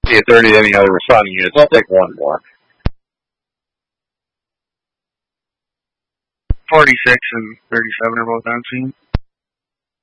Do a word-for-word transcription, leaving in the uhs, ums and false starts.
See a thirty any other responding units. I'll take one more. forty-six and thirty-seven are both on scene.